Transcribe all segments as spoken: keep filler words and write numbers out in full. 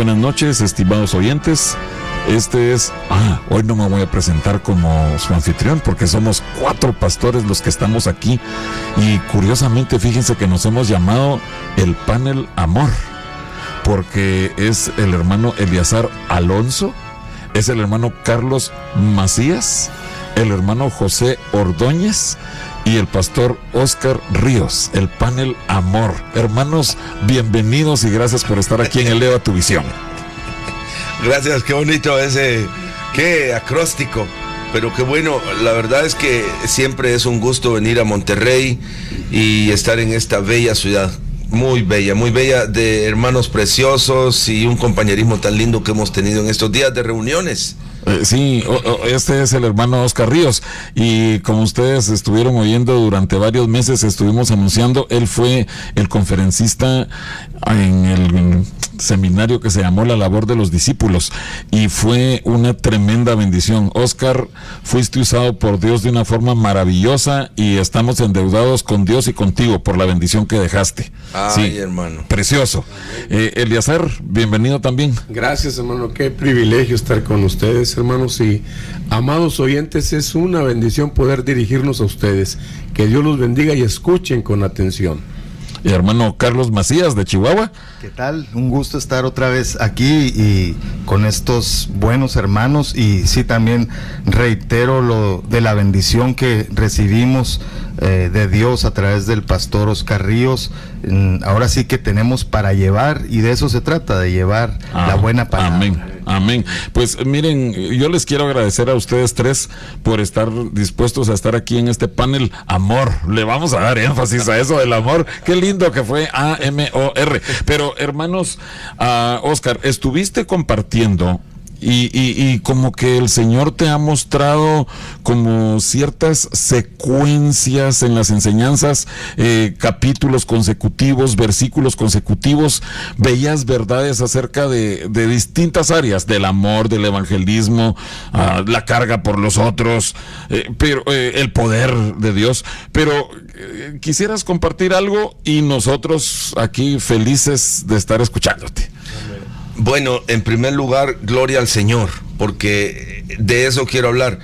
buenas noches, estimados oyentes. Este es... Ah, hoy no me voy a presentar como su anfitrión porque somos cuatro pastores los que estamos aquí. Y curiosamente, fíjense que nos hemos llamado el panel Amor, porque es el hermano Eliazar Alonso, es el hermano Carlos Macías, el hermano José Ordóñez y el pastor Oscar Ríos, el panel Amor. Hermanos, bienvenidos y gracias por estar aquí en Eleva tu Visión. Gracias, qué bonito ese, qué acróstico, pero qué bueno. La verdad es que siempre es un gusto venir a Monterrey y estar en esta bella ciudad, muy bella, muy bella, de hermanos preciosos y un compañerismo tan lindo que hemos tenido en estos días de reuniones. Eh, sí, o, o, este es el hermano Oscar Ríos y como ustedes estuvieron oyendo durante varios meses, estuvimos anunciando, él fue el conferencista en el seminario que se llamó La Labor de los Discípulos y fue una tremenda bendición. Oscar, fuiste usado por Dios de una forma maravillosa y estamos endeudados con Dios y contigo por la bendición que dejaste. Ay, sí, hermano. Precioso. Eh, Eliazar, bienvenido también. Gracias, hermano, qué privilegio estar con ustedes, hermanos, y amados oyentes, es una bendición poder dirigirnos a ustedes. Que Dios los bendiga y escuchen con atención. Y hermano Carlos Macías de Chihuahua. ¿Qué tal? Un gusto estar otra vez aquí y con estos buenos hermanos, y sí, también reitero lo de la bendición que recibimos eh, de Dios a través del pastor Oscar Ríos. Ahora sí que tenemos para llevar, y de eso se trata, de llevar ah, la buena palabra. Amén. Amén. Pues miren, yo les quiero agradecer a ustedes tres por estar dispuestos a estar aquí en este panel Amor. Le vamos a dar énfasis a eso del amor. Qué lindo que fue, A M O R. Pero hermanos, uh, Oscar, estuviste compartiendo Y, y, y como que el Señor te ha mostrado como ciertas secuencias en las enseñanzas, eh, capítulos consecutivos, versículos consecutivos, bellas verdades acerca de, de distintas áreas, del amor, del evangelismo, uh, la carga por los otros, eh, pero eh, el poder de Dios. Pero eh, quisieras compartir algo y nosotros aquí felices de estar escuchándote. Bueno, en primer lugar, gloria al Señor, porque de eso quiero hablar.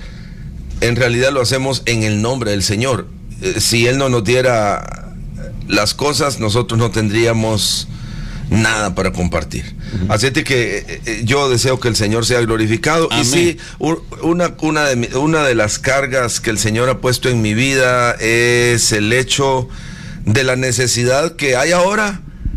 En realidad lo hacemos en el nombre del Señor. Si Él no nos diera las cosas, nosotros no tendríamos nada para compartir. Uh-huh. Así es que eh, yo deseo que el Señor sea glorificado. Amén. Y sí, una, una, de, una de las cargas que el Señor ha puesto en mi vida es el hecho de la necesidad que hay ahora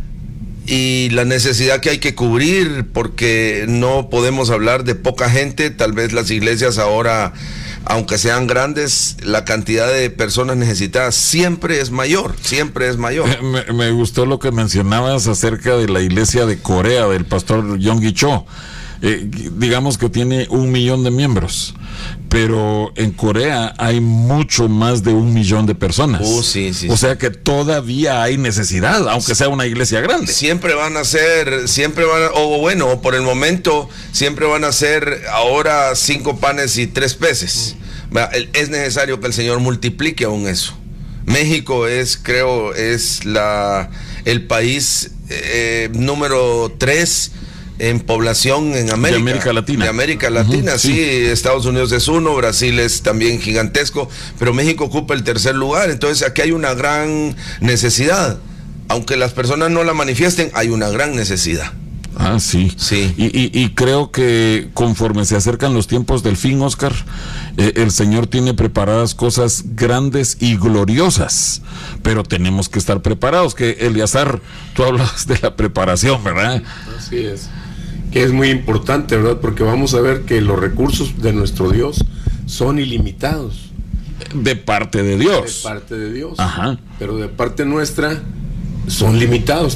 y la necesidad que hay que cubrir, porque no podemos hablar de poca gente. Tal vez las iglesias ahora, aunque sean grandes, la cantidad de personas necesitadas siempre es mayor, siempre es mayor. Me, me gustó lo que mencionabas acerca de la iglesia de Corea, del pastor Yonggi Cho. Eh, digamos que tiene un millón de miembros, pero en Corea hay mucho más de un millón de personas. Uh, sí, sí, o sí. sea que todavía hay necesidad, aunque sea una iglesia grande. Siempre van a ser, siempre van a, o bueno, por el momento, siempre van a ser ahora cinco panes y tres peces. Es necesario que el Señor multiplique aún eso. México es, creo, es la el país eh, número tres en población en América, de América Latina. De América Latina, uh-huh, sí. sí. Estados Unidos es uno, Brasil es también gigantesco, pero México ocupa el tercer lugar. Entonces aquí hay una gran necesidad. Aunque las personas no la manifiesten, hay una gran necesidad. Ah, sí. Sí. Y, y, y creo que conforme se acercan los tiempos del fin, Oscar, eh, el Señor tiene preparadas cosas grandes y gloriosas, pero tenemos que estar preparados. Que Eliazar, tú hablas de la preparación, ¿verdad? Así es. Que es muy importante, ¿verdad? Porque vamos a ver que los recursos de nuestro Dios son ilimitados. De parte de Dios. De parte de Dios. Ajá. Pero de parte nuestra son limitados